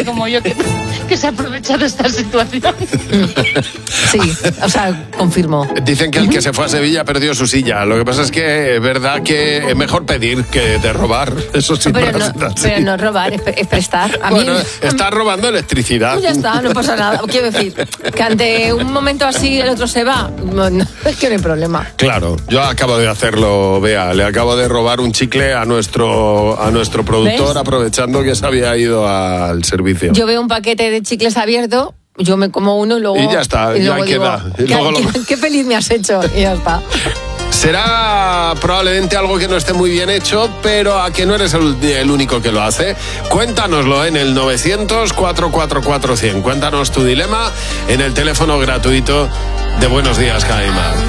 gente como yo que se aprovecha de esta situación. Sí, o sea, confirmo. Dicen que el que se fue a Sevilla perdió su silla. Lo que pasa es que es verdad que es mejor pedir que de robar. Eso sí, pero no robar, es prestar. Bueno, estás robando electricidad. Pues ya está, no pasa nada. Quiero decir, que ante un momento así el otro se va, no, es que no hay problema. Claro, yo acabo de hacerlo, Bea. Le acabo de robar un chicle a nuestro productor. ¿Ves? Aprovechando que se había ido al servicio. Yo veo un paquete de chicles abierto, yo me como uno y luego... Y ya está, ya queda. Qué feliz me has hecho, y ya está. Será probablemente algo que no esté muy bien hecho, pero a que no eres el único que lo hace. Cuéntanoslo en el 900-444-100. Cuéntanos tu dilema en el teléfono gratuito de Buenos Días, Jaime.